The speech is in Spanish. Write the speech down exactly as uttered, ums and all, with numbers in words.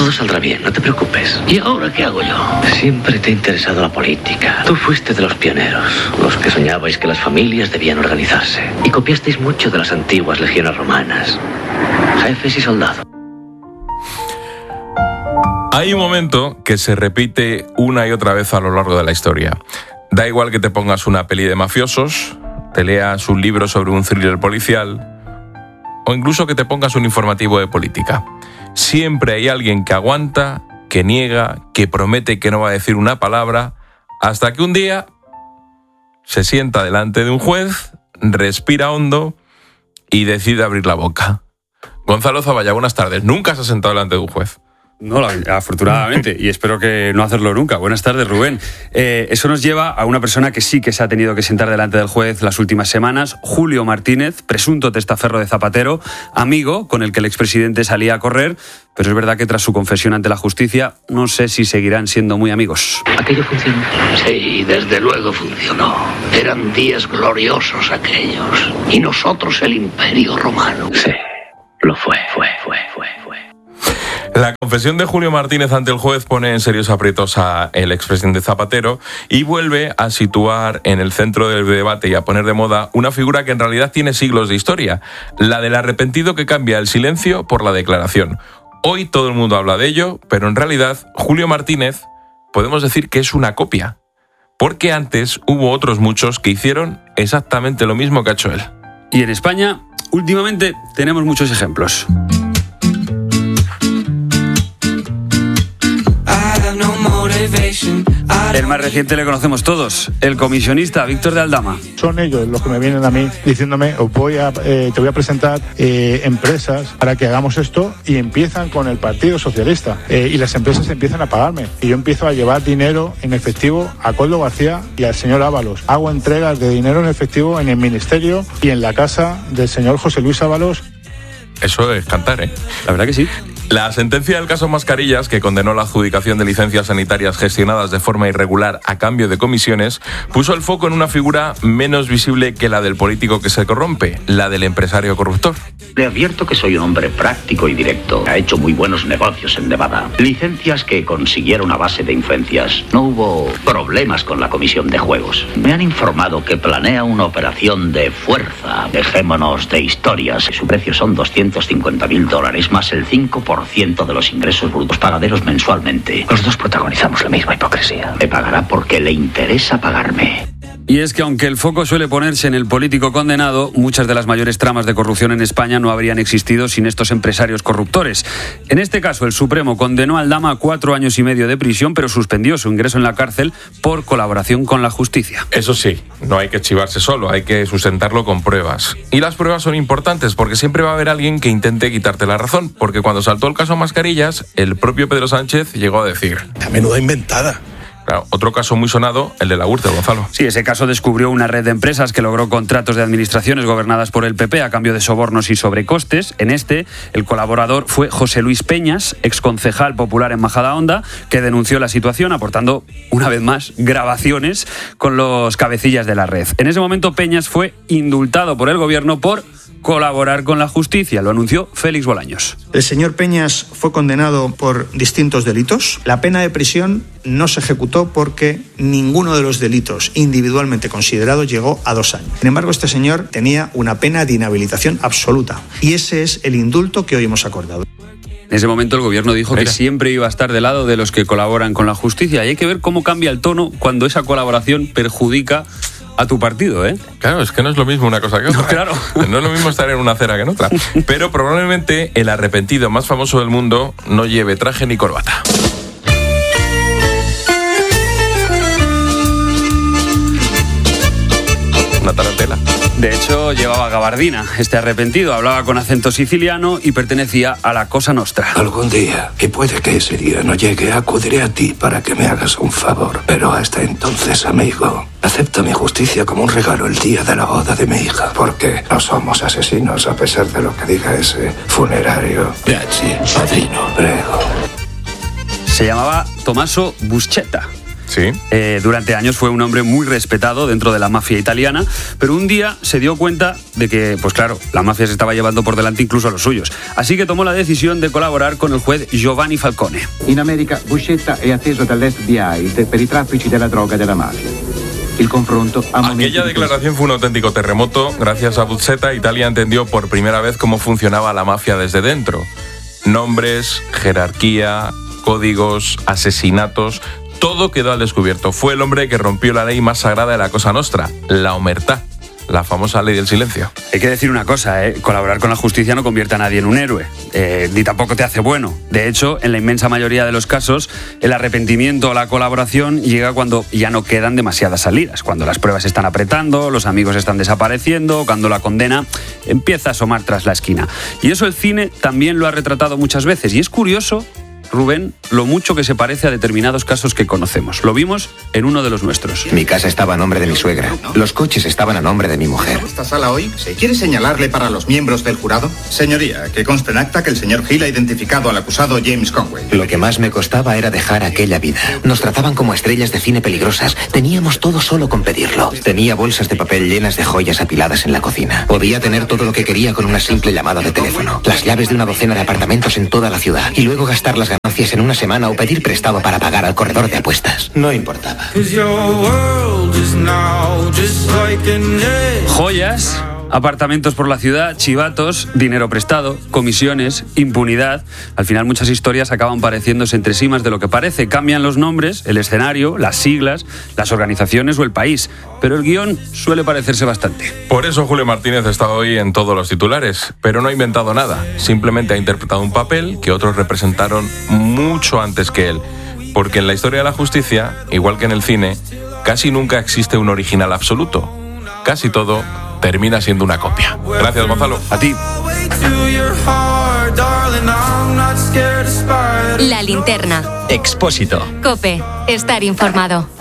Todo saldrá bien, no te preocupes. ¿Y ahora qué hago yo? Siempre te ha interesado la política. Tú fuiste de los pioneros, los que soñabais que las familias debían organizarse. Y copiasteis mucho de las antiguas legiones romanas. Jefes y soldados. Hay un momento que se repite una y otra vez a lo largo de la historia. Da igual que te pongas una peli de mafiosos, te leas un libro sobre un thriller policial o incluso que te pongas un informativo de política. Siempre hay alguien que aguanta, que niega, que promete que no va a decir una palabra, hasta que un día se sienta delante de un juez, respira hondo y decide abrir la boca. Gonzalo Zavalla, buenas tardes. ¿Nunca se ha sentado delante de un juez? No, afortunadamente, y espero que no hacerlo nunca. Buenas tardes, Rubén. Eh, eso nos lleva a una persona que sí que se ha tenido que sentar delante del juez las últimas semanas, Julio Martínez, presunto testaferro de Zapatero, amigo con el que el expresidente salía a correr, pero es verdad que tras su confesión ante la justicia, no sé si seguirán siendo muy amigos. ¿Aquello funcionó? Sí, desde luego funcionó. Eran días gloriosos aquellos, y nosotros el Imperio Romano. Sí, lo fue, fue, fue, fue, fue. La confesión de Julio Martínez ante el juez pone en serios aprietos al expresidente Zapatero y vuelve a situar en el centro del debate y a poner de moda una figura que en realidad tiene siglos de historia, la del arrepentido que cambia el silencio por la declaración. Hoy todo el mundo habla de ello, pero en realidad Julio Martínez podemos decir que es una copia, porque antes hubo otros muchos que hicieron exactamente lo mismo que ha hecho él. Y en España, últimamente, tenemos muchos ejemplos. El más reciente le conocemos todos, el comisionista Víctor de Aldama. Son ellos los que me vienen a mí diciéndome, os voy a, eh, te voy a presentar eh, empresas para que hagamos esto, y empiezan con el Partido Socialista eh, y las empresas empiezan a pagarme y yo empiezo a llevar dinero en efectivo a Koldo García y al señor Ábalos. Hago entregas de dinero en efectivo en el ministerio y en la casa del señor José Luis Ábalos. Eso es cantar, ¿eh? La verdad que sí. La sentencia del caso Mascarillas, que condenó la adjudicación de licencias sanitarias gestionadas de forma irregular a cambio de comisiones, puso el foco en una figura menos visible que la del político que se corrompe, la del empresario corruptor. Le advierto que soy un hombre práctico y directo. Ha hecho muy buenos negocios en Nevada. Licencias que consiguieron a base de influencias. No hubo problemas con la Comisión de Juegos. Me han informado que planea una operación de fuerza. Dejémonos de historias. Su precio son doscientos cincuenta mil dólares más el cinco por ciento de los ingresos brutos pagaderos mensualmente. Los dos protagonizamos la misma hipocresía. Me pagará porque le interesa pagarme. Y es que aunque el foco suele ponerse en el político condenado, muchas de las mayores tramas de corrupción en España no habrían existido sin estos empresarios corruptores. En este caso, el Supremo condenó a Aldama a cuatro años y medio de prisión, pero suspendió su ingreso en la cárcel por colaboración con la justicia. Eso sí, no hay que chivarse solo, hay que sustentarlo con pruebas. Y las pruebas son importantes porque siempre va a haber alguien que intente quitarte la razón, porque cuando saltó el caso Mascarillas, el propio Pedro Sánchez llegó a decir: ¡La menuda inventada! Claro, otro caso muy sonado, el de la Gürtel, Gonzalo. Sí, ese caso descubrió una red de empresas que logró contratos de administraciones gobernadas por el P P a cambio de sobornos y sobrecostes. En este, el colaborador fue José Luis Peñas, exconcejal popular en Majadahonda, que denunció la situación aportando, una vez más, grabaciones con los cabecillas de la red. En ese momento, Peñas fue indultado por el gobierno por colaborar con la justicia, lo anunció Félix Bolaños. El señor Peñas fue condenado por distintos delitos. La pena de prisión no se ejecutó porque ninguno de los delitos individualmente considerados llegó a dos años. Sin embargo, este señor tenía una pena de inhabilitación absoluta y ese es el indulto que hoy hemos acordado. En ese momento el gobierno dijo Mira. que siempre iba a estar del lado de los que colaboran con la justicia, y hay que ver cómo cambia el tono cuando esa colaboración perjudica a tu partido, ¿eh? Claro, es que no es lo mismo una cosa que otra. No, claro. No es lo mismo estar en una acera que en otra. Pero probablemente el arrepentido más famoso del mundo no lleve traje ni corbata. Una tarantela. De hecho, llevaba gabardina. Este arrepentido hablaba con acento siciliano y pertenecía a la Cosa Nostra. Algún día, y puede que ese día no llegue, acudiré a ti para que me hagas un favor. Pero hasta entonces, amigo, acepta mi justicia como un regalo el día de la boda de mi hija. Porque no somos asesinos, a pesar de lo que diga ese funerario. Grazie, padrino. Prego. Se llamaba Tommaso Buscetta. Sí. Eh, durante años fue un hombre muy respetado dentro de la mafia italiana, pero un día se dio cuenta de que, pues claro, la mafia se estaba llevando por delante incluso a los suyos. Así que tomó la decisión de colaborar con el juez Giovanni Falcone. In America, Buscetta è atteso dall'F B I per i traffici della droga e della mafia. Il confronto a Aquella declaración fue un auténtico terremoto. Gracias a Buscetta, Italia entendió por primera vez cómo funcionaba la mafia desde dentro. Nombres, jerarquía, códigos, asesinatos, todo quedó al descubierto. Fue el hombre que rompió la ley más sagrada de la Cosa Nostra, la omertà, la famosa ley del silencio. Hay que decir una cosa, ¿eh? Colaborar con la justicia no convierte a nadie en un héroe, eh, ni tampoco te hace bueno. De hecho, en la inmensa mayoría de los casos, el arrepentimiento o la colaboración llega cuando ya no quedan demasiadas salidas, cuando las pruebas están apretando, los amigos están desapareciendo, cuando la condena empieza a asomar tras la esquina. Y eso el cine también lo ha retratado muchas veces, y es curioso, Rubén, lo mucho que se parece a determinados casos que conocemos. Lo vimos en uno de los nuestros. Mi casa estaba a nombre de mi suegra. Los coches estaban a nombre de mi mujer. ¿Esta sala hoy? ¿Se quiere señalarle para los miembros del jurado? Señoría, que conste en acta que el señor Hill ha identificado al acusado James Conway. Lo que más me costaba era dejar aquella vida. Nos trataban como estrellas de cine peligrosas. Teníamos todo solo con pedirlo. Tenía bolsas de papel llenas de joyas apiladas en la cocina. Podía tener todo lo que quería con una simple llamada de teléfono. Las llaves de una docena de apartamentos en toda la ciudad. Y luego gastar las ganancias en una semana o pedir prestado para pagar al corredor de apuestas. No importaba. Joyas, apartamentos por la ciudad, chivatos, dinero prestado, comisiones, impunidad. Al final muchas historias acaban pareciéndose entre sí más de lo que parece. Cambian los nombres, el escenario, las siglas, las organizaciones o el país. Pero el guión suele parecerse bastante. Por eso Julio Martínez está hoy en todos los titulares, pero no ha inventado nada. Simplemente ha interpretado un papel que otros representaron mucho antes que él. Porque en la historia de la justicia, igual que en el cine, casi nunca existe un original absoluto. Casi todo termina siendo una copia. Gracias, Gonzalo. A ti. La linterna. Expósito. COPE. Estar informado.